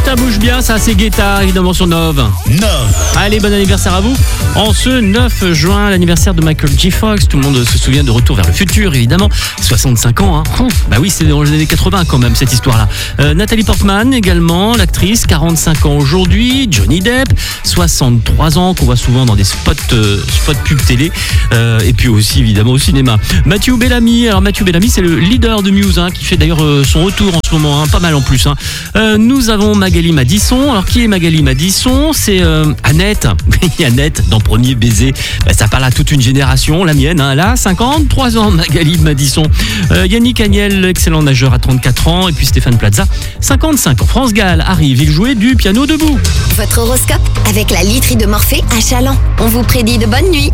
Ça bouge bien, ça, c'est Guetta, évidemment, sur Nove. Allez, bon anniversaire à vous. En ce 9 juin, l'anniversaire de Michael J. Fox. Tout le monde se souvient de Retour vers le futur, évidemment. 65 ans, hein. Bah oui, c'est dans les années 80 quand même, cette histoire-là. Nathalie Portman, également, l'actrice, 45 ans aujourd'hui. Johnny Depp, 63 ans, qu'on voit souvent dans des spots pub télé. Et puis aussi, évidemment, au cinéma. Matthew Bellamy. Alors, Matthew Bellamy, c'est le leader de Muse, hein, qui fait d'ailleurs son retour en ce moment, hein, pas mal en plus. Hein. Nous avons Magali Madison. Alors, qui est Magali Madison ? C'est Annette. Annette, dans Premier Baiser. Bah, ça parle à toute une génération, la mienne. Hein. Elle a 53 ans, Magali Madison. Yannick Agnel, excellent nageur à 34 ans. Et puis Stéphane Plaza, 55 ans. France Gall arrive, il jouait du piano debout. Votre horoscope avec la literie de Morphée à Chaland. On vous prédit de bonnes nuits.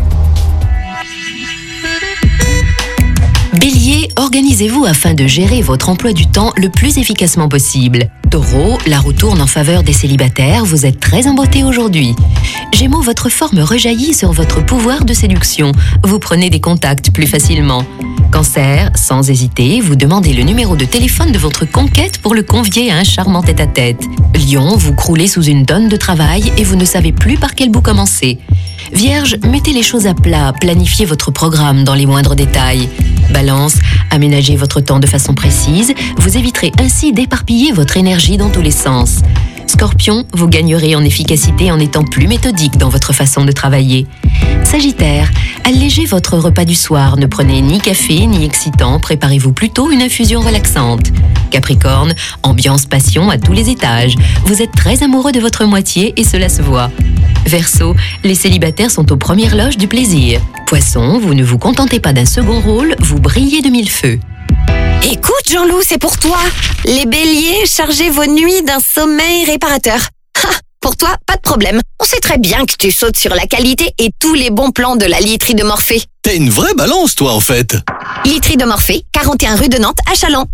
Bélier, organisez-vous afin de gérer votre emploi du temps le plus efficacement possible. Taureau, la roue tourne en faveur des célibataires, vous êtes très embêtés aujourd'hui. Gémeaux, votre forme rejaillit sur votre pouvoir de séduction. Vous prenez des contacts plus facilement. Cancer, sans hésiter, vous demandez le numéro de téléphone de votre conquête pour le convier à un charmant tête-à-tête. Lion, vous croulez sous une tonne de travail et vous ne savez plus par quel bout commencer. Vierge, mettez les choses à plat, planifiez votre programme dans les moindres détails. Balance, aménagez votre temps de façon précise, vous éviterez ainsi d'éparpiller votre énergie dans tous les sens. Scorpion, vous gagnerez en efficacité en étant plus méthodique dans votre façon de travailler. Sagittaire, allégez votre repas du soir, ne prenez ni café ni excitant, préparez-vous plutôt une infusion relaxante. Capricorne, ambiance passion à tous les étages, vous êtes très amoureux de votre moitié et cela se voit. Verseau, les célibataires sont aux premières loges du plaisir. Poisson, vous ne vous contentez pas d'un second rôle, vous brillez de mille feux. Écoute Jean-Loup, c'est pour toi. Les béliers, chargez vos nuits d'un sommeil réparateur. Pour toi, pas de problème. On sait très bien que tu sautes sur la qualité et tous les bons plans de la literie de Morphée. T'es une vraie balance, toi, en fait. Literie de Morphée, 41 rue de Nantes à Chaland.